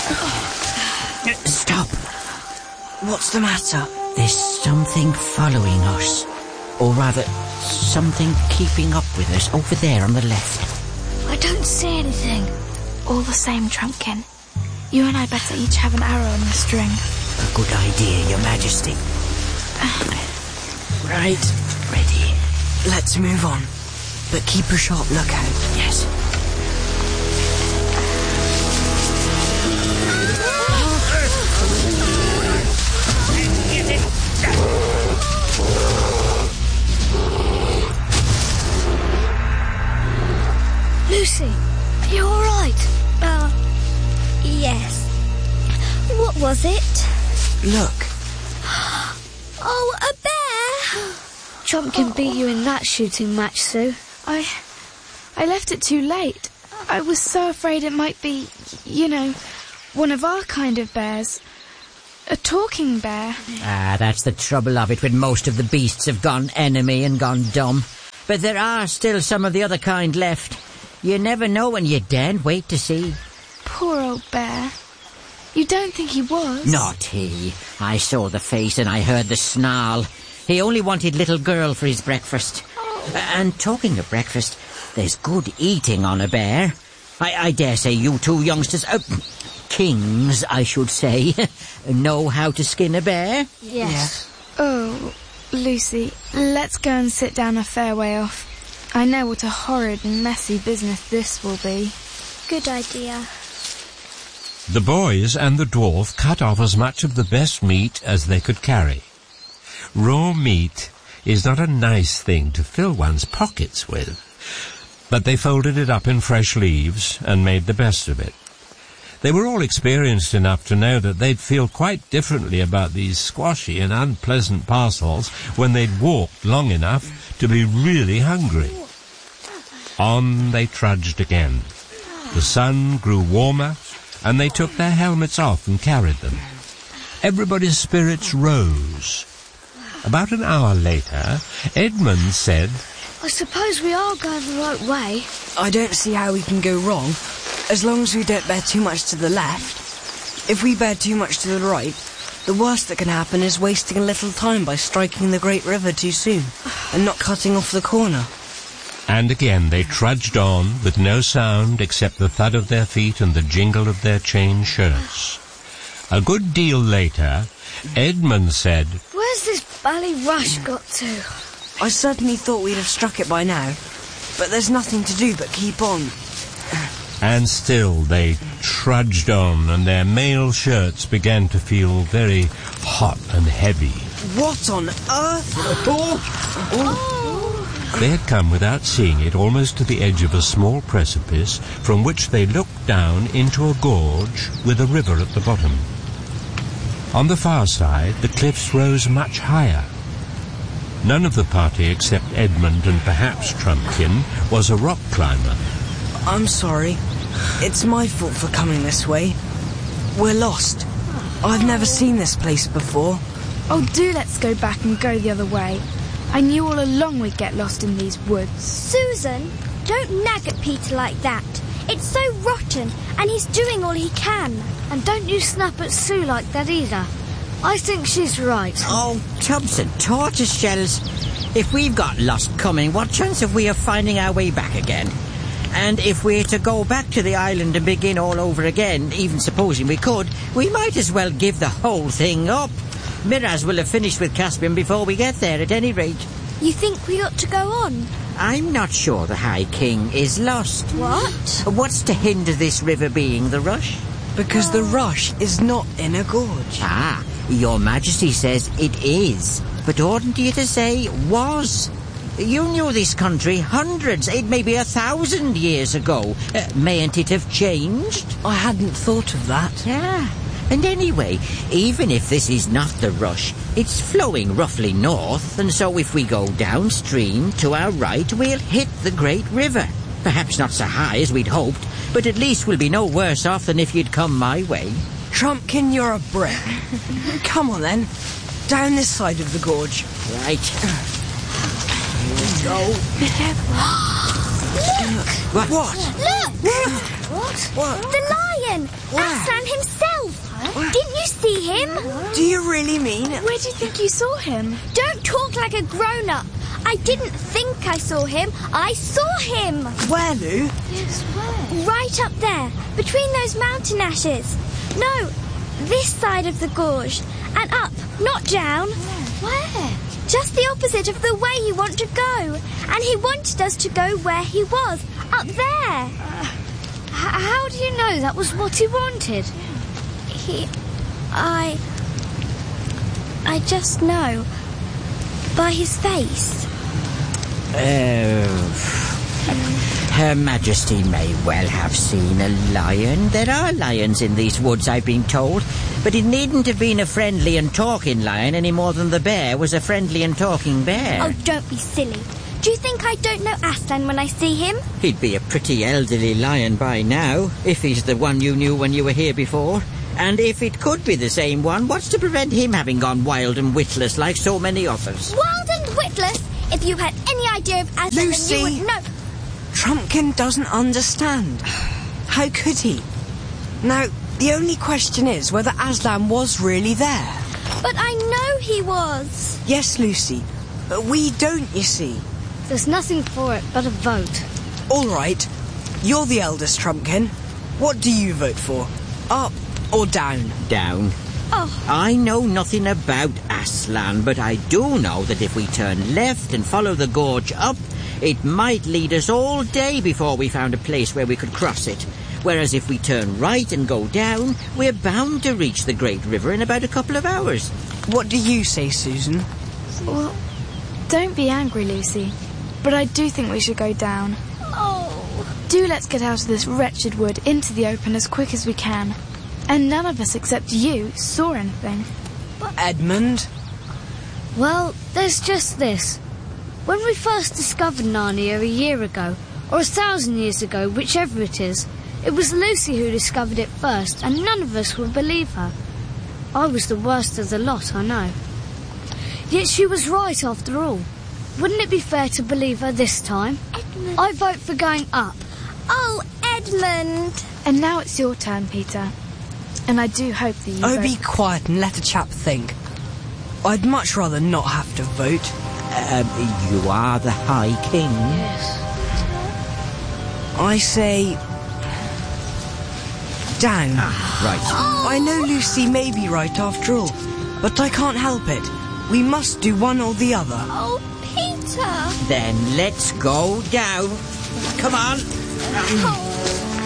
Stop. What's the matter? There's something following us. Or rather, something keeping up with us over there on the left. I don't see anything. All the same, Trumpkin. You and I better each have an arrow and a string. A good idea, Your Majesty. Right. Ready. Let's move on. But keep a sharp lookout. Yes. Lucy, are you all right? Yes. What was it? Look. Oh, a bear! Trumpkin beat you in that shooting match, Sue. I left it too late. I was so afraid it might be, one of our kind of bears. A talking bear. That's the trouble of it when most of the beasts have gone enemy and gone dumb. But there are still some of the other kind left. You never know and you daren't wait to see. Poor old bear. You don't think he was? Not he. I saw the face and I heard the snarl. He only wanted little girl for his breakfast. And talking of breakfast, there's good eating on a bear. I dare say you two youngsters, kings, I should say, know how to skin a bear? Yes. Oh, Lucy, let's go and sit down a fair way off. I know what a horrid and messy business this will be. Good idea. The boys and the dwarf cut off as much of the best meat as they could carry. Raw meat is not a nice thing to fill one's pockets with, but they folded it up in fresh leaves and made the best of it. They were all experienced enough to know that they'd feel quite differently about these squashy and unpleasant parcels when they'd walked long enough to be really hungry. On they trudged again. The sun grew warmer, and they took their helmets off and carried them. Everybody's spirits rose. About an hour later, Edmund said, I suppose we are going the right way. I don't see how we can go wrong, as long as we don't bear too much to the left. If we bear too much to the right, the worst that can happen is wasting a little time by striking the great river too soon, and not cutting off the corner. And again they trudged on with no sound except the thud of their feet and the jingle of their chain shirts. A good deal later, Edmund said, Where's this Ballyrush got to? I certainly thought we'd have struck it by now, but there's nothing to do but keep on. And still they trudged on, and their mail shirts began to feel very hot and heavy. What on earth? They had come without seeing it almost to the edge of a small precipice from which they looked down into a gorge with a river at the bottom. On the far side, the cliffs rose much higher. None of the party except Edmund and perhaps Trumpkin was a rock climber. I'm sorry. It's my fault for coming this way. We're lost. I've never seen this place before. Oh, do let's go back and go the other way. I knew all along we'd get lost in these woods. Susan, don't nag at Peter like that. It's so rotten, and he's doing all he can. And don't you snap at Sue like that either. I think she's right. Oh, tubs and tortoise shells. If we've got lost coming, what chance have we of finding our way back again? And if we're to go back to the island and begin all over again, even supposing we could, we might as well give the whole thing up. Miraz will have finished with Caspian before we get there, at any rate. You think we ought to go on? I'm not sure the High King is lost. What? What's to hinder this river being the Rush? Because the Rush is not in a gorge. Ah, Your Majesty says it is. But oughtn't you to say was? You knew this country hundreds, it may be 1,000 years ago. Mayn't it have changed? I hadn't thought of that. Yeah. And anyway, even if this is not the Rush, it's flowing roughly north, and so if we go downstream to our right, we'll hit the great river. Perhaps not so high as we'd hoped, but at least we'll be no worse off than if you'd come my way. Trumpkin, you're a brick. Come on then, down this side of the gorge. Right. Here we go. Be careful. Look! What? Look! What? The lion! lion! Aslan himself! Didn't you see him? Do you really mean? Where do you think you saw him? Don't talk like a grown-up. I didn't think I saw him. I saw him! Where, Lou? Yes, where? Right up there, between those mountain ashes. No, this side of the gorge. And up, not down. Where? Just the opposite of the way you want to go. And he wanted us to go where he was, up there. How do you know that was what he wanted? I just know. By his face. Her Majesty may well have seen a lion. There are lions in these woods, I've been told. But it needn't have been a friendly and talking lion any more than the bear was a friendly and talking bear. Oh, don't be silly. Do you think I don't know Aslan when I see him? He'd be a pretty elderly lion by now, if he's the one you knew when you were here before. And if it could be the same one, what's to prevent him having gone wild and witless like so many others? Wild and witless? If you had any idea of Aslan, Lucy! then you would know. Trumpkin doesn't understand. How could he? Now, the only question is whether Aslan was really there. But I know he was. Yes, Lucy, but we don't, you see. There's nothing for it but a vote. All right, you're the eldest, Trumpkin. What do you vote for? Up or down? Down. Oh, I know nothing about Aslan, but I do know that if we turn left and follow the gorge up, it might lead us all day before we found a place where we could cross it. Whereas if we turn right and go down, we're bound to reach the Great River in about a couple of hours. What do you say, Susan? Well, don't be angry, Lucy. But I do think we should go down. oh. Do let's get out of this wretched wood into the open as quick as we can. And none of us except you saw anything. Edmund? Well, there's just this. When we first discovered Narnia a year ago, or 1,000 years ago, whichever it is, it was Lucy who discovered it first, and none of us would believe her. I was the worst of the lot, I know. Yet she was right after all. Wouldn't it be fair to believe her this time? Edmund. I vote for going up. Oh, Edmund. And now it's your turn, Peter. And I do hope that you Oh, vote. be quiet and let a chap think. I'd much rather not have to vote. You are the High King. Yes. I say... down. Right. I know Lucy may be right after all, but I can't help it. We must do one or the other. Oh, Peter. Then let's go down. Come on. Oh,